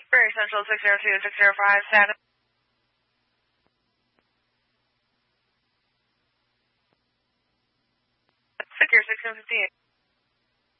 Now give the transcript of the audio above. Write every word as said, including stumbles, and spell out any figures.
Prairie Central six zero two six zero five, status. Secure six one five eight.